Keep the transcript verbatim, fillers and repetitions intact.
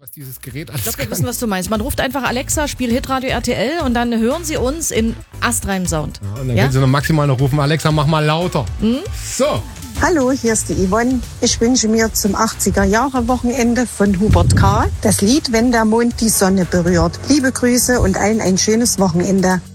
Was dieses Gerät Ich alles glaube, wir kann. wissen, was du meinst. Man ruft einfach Alexa, spiel Hitradio R T L und dann hören sie uns in astreinem Sound. Ja, und dann Ja? können Sie noch maximal noch rufen, Alexa, mach mal lauter. Mhm. So. Hallo, hier ist die Yvonne. Ich wünsche mir zum achtziger-Jahre-Wochenende von Hubert K. das Lied Wenn der Mond die Sonne berührt. Liebe Grüße und allen ein schönes Wochenende.